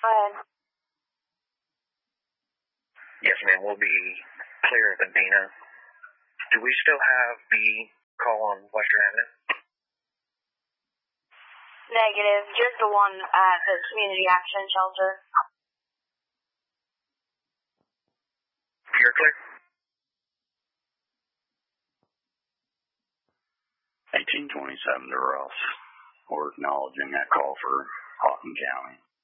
Yes, ma'am. We'll be clear of Medina. Do we still have the call on Western Avenue? Negative. Just the one at the Community Action Shelter. You're clear? 1827 to Ross. We're acknowledging that call for Houghton County.